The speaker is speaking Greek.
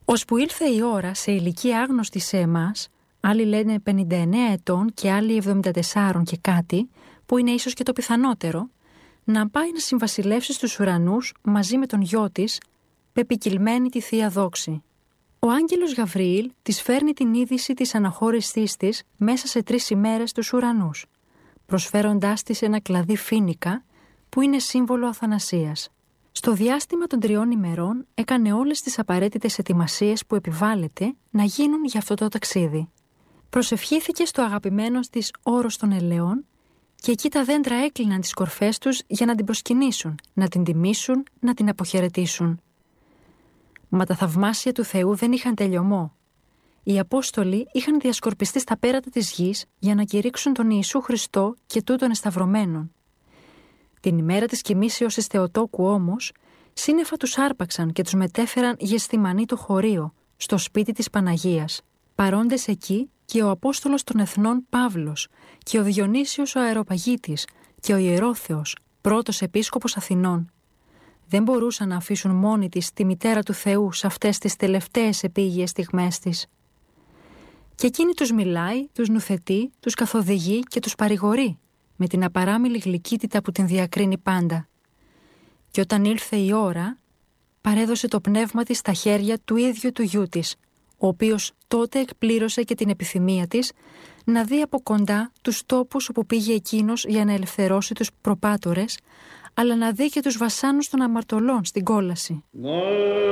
Ώσπου ήλθε η ώρα, σε ηλικία άγνωστη σε εμάς, άλλοι λένε 59 ετών και άλλοι 74 και κάτι, που είναι ίσως και το πιθανότερο, να πάει να συμβασιλεύσει στους ουρανούς μαζί με τον γιο της, πεπικυλμένη τη Θεία Δόξη. Ο άγγελος Γαβριήλ της φέρνει την είδηση της αναχώρησής της μέσα σε 3 ημέρες στους ουρανούς, προσφέροντάς της ένα κλαδί φοίνικα που είναι σύμβολο αθανασίας. Στο διάστημα των 3 ημερών έκανε όλες τις απαραίτητες ετοιμασίες που επιβάλλεται να γίνουν για αυτό το ταξίδι. Προσευχήθηκε στο αγαπημένο της όρος των ελαιών και εκεί τα δέντρα έκλειναν τις κορφές τους για να την προσκυνήσουν, να την τιμήσουν, να την αποχαιρετήσουν. Μα τα θαυμάσια του Θεού δεν είχαν τελειωμό. Οι Απόστολοι είχαν διασκορπιστεί στα πέρατα της γης για να κηρύξουν τον Ιησού Χριστό και τούτον εσταυρωμένον. Την ημέρα της κοιμήσεως της Θεοτόκου όμως, σύννεφα τους άρπαξαν και τους μετέφεραν Γεσθημανή το χωρίο, στο σπίτι της Παναγίας. Παρόντες εκεί και ο Απόστολος των Εθνών Παύλος και ο Διονύσιος ο Αεροπαγίτης και ο Ιερόθεος, πρώτος επίσκοπος Αθηνών. Δεν μπορούσαν να αφήσουν μόνη της τη μητέρα του Θεού σε αυτές τις τελευταίες επίγειες στιγμές της. Και εκείνη τους μιλάει, τους νουθετεί, τους καθοδηγεί και τους παρηγορεί, με την απαράμιλη γλυκύτητα που την διακρίνει πάντα. Και όταν ήλθε η ώρα, παρέδωσε το πνεύμα της στα χέρια του ίδιου του γιού της, ο οποίος τότε εκπλήρωσε και την επιθυμία της να δει από κοντά τους τόπους όπου πήγε εκείνος για να ελευθερώσει τους προπάτορες, αλλά να δει και τους βασάνους των αμαρτωλών στην κόλαση.